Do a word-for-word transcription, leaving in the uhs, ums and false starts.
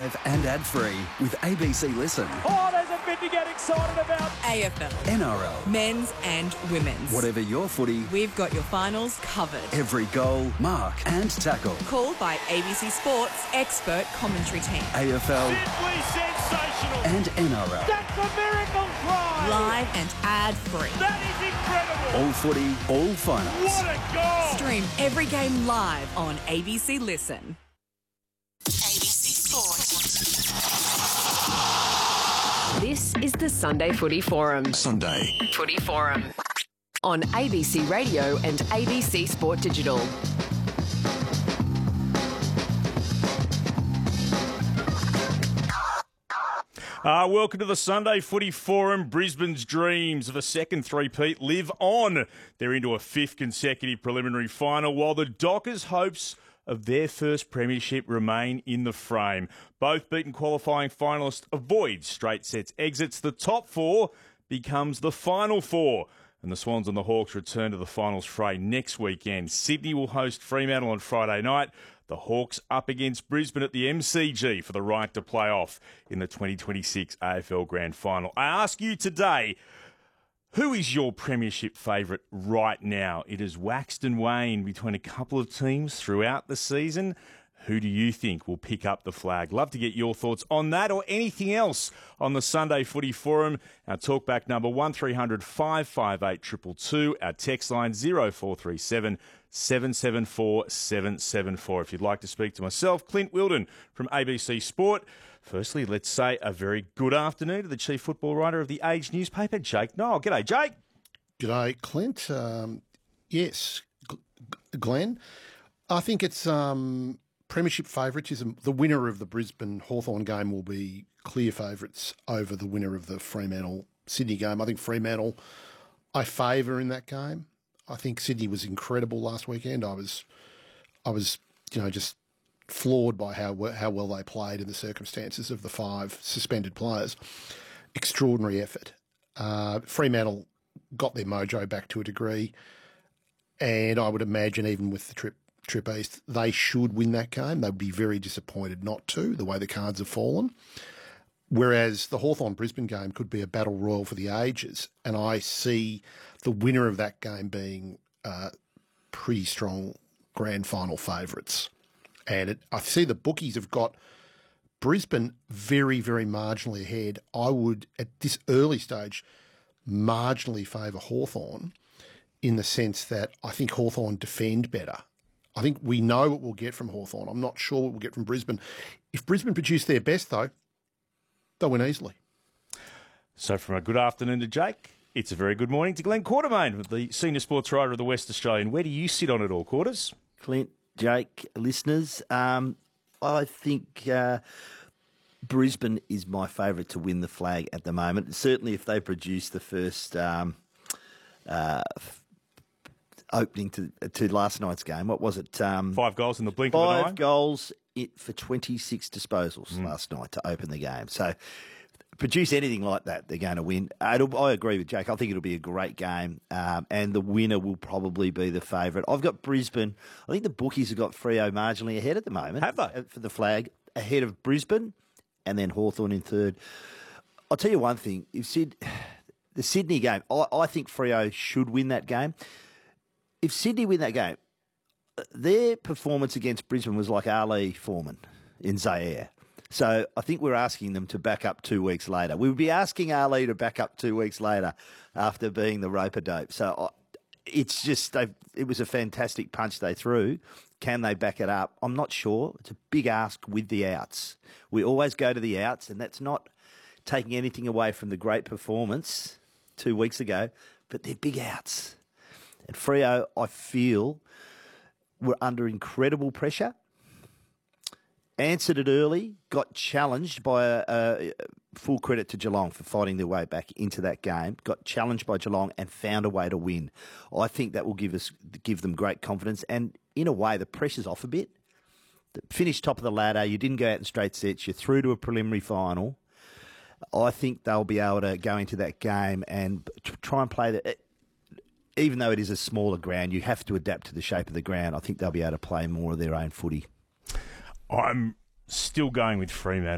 live and ad-free with A B C Listen. Oh, there's a bit to get excited about. A F L, N R L. men's and women's. Whatever your footy, We've got your finals covered. every goal, mark and tackle. Called by A B C Sports expert commentary team. A F L Simply sensational. and N R L. That's a miracle try. Live and ad-free. That is incredible. All footy, all finals. What a goal. Stream every game live on A B C Listen. A B C Sport. This is the Sunday Footy Forum. Sunday. Footy Forum. On A B C Radio and A B C Sport Digital. Uh, welcome to the Sunday Footy Forum. Brisbane's dreams of a second three-peat live on. They're into a fifth consecutive preliminary final, while the Dockers' hopes of their first premiership remain in the frame. Both beaten qualifying finalists avoid straight sets exits. The top four becomes the final four. And the Swans and the Hawks return to the finals fray next weekend. Sydney will host Fremantle on Friday night. The Hawks up against Brisbane at the M C G for the right to play off in the twenty twenty-six A F L Grand Final. I ask you today, who is your premiership favourite right now? It has waxed and waned between a couple of teams throughout the season. Who do you think will pick up the flag? Love to get your thoughts on that or anything else on the Sunday Footy Forum. Our talkback number one three hundred five five eight two two two. Our text line zero four three seven seven seven four seven seven four. If you'd like to speak to myself, Clint Wilden from A B C Sport. Firstly, let's say a very good afternoon to the chief football writer of the Age newspaper, Jake Noel. G'day, Jake. G'day, Clint. Um, yes, G- Glenn. I think it's um, premiership favouritism. The winner of the Brisbane Hawthorn game will be clear favourites over the winner of the Fremantle Sydney game. I think Fremantle I favour in that game. I think Sydney was incredible last weekend. I was, I was, you know, just floored by how how well they played in the circumstances of the five suspended players. Extraordinary effort. Uh, Fremantle got their mojo back to a degree, and I would imagine even with the trip trip east, they should win that game. They'd be very disappointed not to, the way the cards have fallen. Whereas the Hawthorn-Brisbane game could be a battle royal for the ages, and I see the winner of that game being uh, pretty strong grand final favourites. And it, I see the bookies have got Brisbane very, very marginally ahead. I would, at this early stage, marginally favour Hawthorn in the sense that I think Hawthorn defend better. I think we know what we'll get from Hawthorn. I'm not sure what we'll get from Brisbane. If Brisbane produce their best, though, they'll win easily. So from a good afternoon to Jake, it's a very good morning to Glenn Quartermain, the senior sports writer of the West Australian. Where do you sit on it all, Quarters? Clint, Jake, listeners, um, I think uh, Brisbane is my favourite to win the flag at the moment. Certainly if they produce the first um, uh, opening to to last night's game. What was it? Um, Five goals in the blink of an eye? Five goals it, for twenty-six disposals mm. last night to open the game. So produce anything like that, they're going to win. It'll, I agree with Jake. I think it'll be a great game, um, and the winner will probably be the favourite. I've got Brisbane. I think the bookies have got Freo marginally ahead at the moment. Have they? For the flag, ahead of Brisbane, and then Hawthorn in third. I'll tell you one thing. If Sid, the Sydney game, I, I think Freo should win that game. If Sydney win that game, their performance against Brisbane was like Ali Foreman in Zaire. So I think we're asking them to back up two weeks later. We would be asking Ali to back up two weeks later after being the rope-a-dope. So it's just, it was a fantastic punch they threw. Can they back it up? I'm not sure. It's a big ask with the outs. We always go to the outs, and that's not taking anything away from the great performance two weeks ago, but they're big outs. And Freo, I feel, were under incredible pressure. Answered it early, got challenged by a, a full credit to Geelong for fighting their way back into that game. Got challenged by Geelong and found a way to win. I think that will give us give them great confidence. And in a way, the pressure's off a bit. Finished top of the ladder. You didn't go out in straight sets. You're through to a preliminary final. I think they'll be able to go into that game and try and play the. Even though it is a smaller ground, you have to adapt to the shape of the ground. I think they'll be able to play more of their own footy. I'm still going with Fremantle.